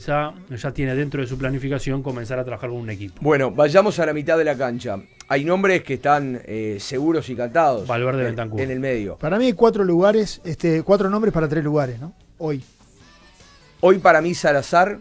Bielsa ya tiene dentro de su planificación comenzar a trabajar con un equipo. Bueno, vayamos a la mitad de la cancha. Hay nombres que están seguros y cantados. Valverde, Bentancur. En el medio. Para mí hay 4 lugares, 4 nombres para 3 lugares, ¿no? Hoy. Hoy para mí Salazar,